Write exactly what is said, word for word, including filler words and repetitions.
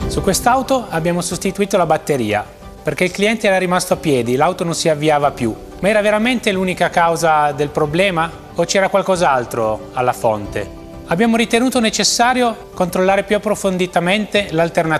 Su quest'auto abbiamo sostituito la batteria, perché il cliente era rimasto a piedi, l'auto non si avviava più. Ma era veramente l'unica causa del problema o c'era qualcos'altro alla fonte? Abbiamo ritenuto necessario controllare più approfonditamente l'alternativa.